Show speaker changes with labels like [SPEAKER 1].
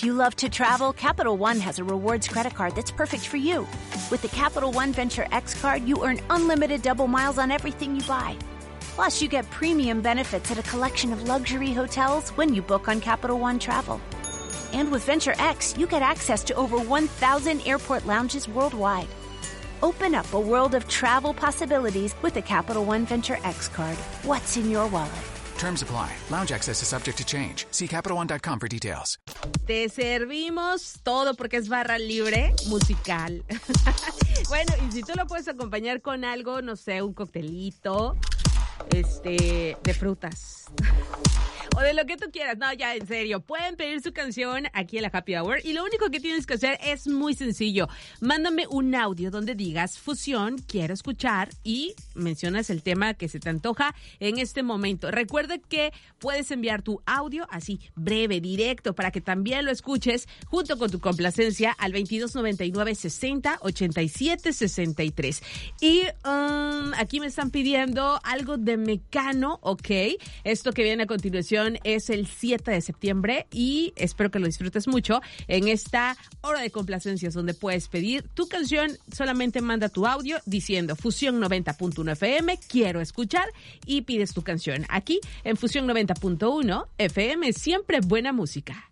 [SPEAKER 1] If you love to travel, Capital One has a rewards credit card that's perfect for you. With the Capital One Venture X card, you earn unlimited double miles on everything you buy. Plus, you get premium benefits at a collection of luxury hotels when you book on Capital One Travel. And with Venture X, you get access to over 1,000 airport lounges worldwide. Open up a world of travel possibilities with the Capital One Venture X card. What's in your wallet?
[SPEAKER 2] Terms apply. Lounge access is subject to change. See CapitalOne.com for details.
[SPEAKER 3] Te servimos todo porque es barra libre musical. Bueno, y si tú lo puedes acompañar con algo, no sé, un coctelito, de frutas. O de lo que tú quieras. No, ya, en serio. Pueden pedir su canción aquí en la Happy Hour. Y lo único que tienes que hacer es muy sencillo. Mándame un audio donde digas Fusión, quiero escuchar, y mencionas el tema que se te antoja en este momento. Recuerda que puedes enviar tu audio así, breve, directo, para que también lo escuches junto con tu complacencia al 2299-60-87-63. Y aquí me están pidiendo algo de Mecano, ¿ok? Esto que viene a continuación es el 7 de septiembre y espero que lo disfrutes mucho en esta hora de complacencias donde puedes pedir tu canción. Solamente manda tu audio diciendo Fusión 90.1 FM, quiero escuchar, y pides tu canción aquí en Fusión 90.1 FM, siempre buena música.